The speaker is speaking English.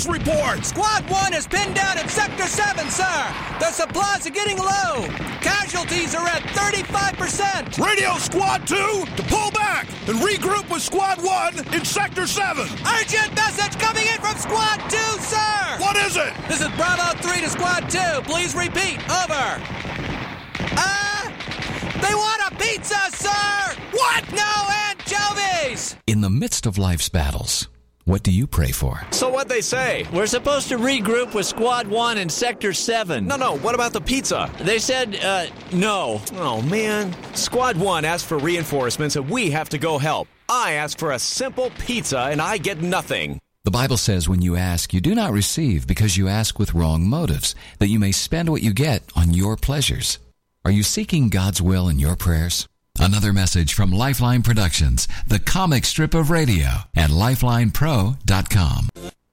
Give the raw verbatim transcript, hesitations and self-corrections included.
News report. Squad one is pinned down in Sector seven, sir. The supplies are getting low. Casualties are at thirty-five percent. Radio Squad two to pull back and regroup with Squad one in Sector seven. Urgent message coming in from Squad two, sir. What is it? This is Bravo three to Squad two. Please repeat. Over. Uh, they want a pizza, sir. What? No anchovies. In the midst of life's battles, what do you pray for? So what'd they say? We're supposed to regroup with Squad one in Sector seven. No, no, what about the pizza? They said, uh, no. Oh, man. Squad one asked for reinforcements and we have to go help. I asked for a simple pizza and I get nothing. The Bible says when you ask, you do not receive because you ask with wrong motives, that you may spend what you get on your pleasures. Are you seeking God's will in your prayers? Another message from Lifeline Productions, the comic strip of radio, at lifeline pro dot com.